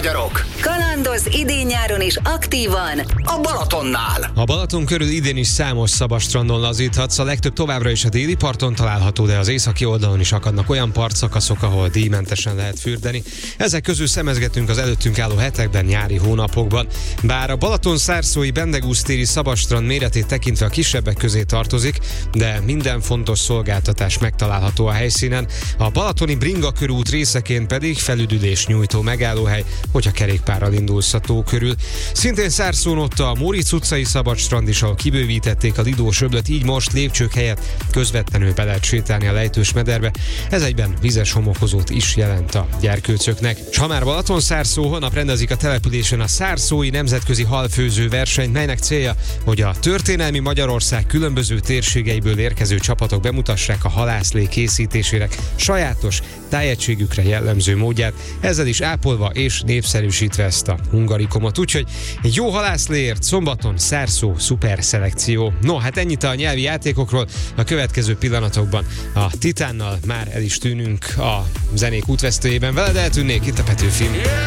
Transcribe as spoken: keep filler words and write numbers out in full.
magyarok. Kalandoz idén-nyáron is aktívan A Balatonnál. A Balaton körül idén is számos szabadstrandon lazíthatsz, a legtöbb továbbra is a déli parton található, de az északi oldalon is akadnak olyan partszakaszok, ahol díjmentesen lehet fürdeni. Ezek közül szemezgetünk az előttünk álló hetekben, nyári hónapokban. Bár a Balaton-szárszói Bendegúsztéri szabadstrand méretét tekintve a kisebbek közé tartozik, de minden fontos szolgáltatás megtalálható a helyszínen. A balatoni Bringa körút részeként pedig felüdülés nyújtó megállóhely, hogyha kerékpárral indulsz a tó körül. Szintén Szárszón ott a Móricz utcai szabadstrand is, ahol kibővítették a Lidós öblöt, így most lépcsők helyett közvetlenül be lehet sétálni a lejtős mederbe. Ez egyben vizes homokozót is jelent a gyerkőcöknek. S ha már Balaton-Szárszó, holnap rendezik a településen a Szárszói Nemzetközi Halfőző versenyt, melynek célja, hogy a történelmi Magyarország különböző térségeiből érkező csapatok bemutassák a halászlé készítésének sajátos, tájegységükre jellemző módját, ezzel is ápolva és népszerűsítve ezt a hungarikomot. Úgyhogy egy jó halászléért szombaton Szárszó szuper szelekció. No, hát ennyit a nyelvi játékokról. A következő pillanatokban a Titánnal már el is tűnünk a zenék útvesztőjében. Veled eltűnnék, itt a Petőfi.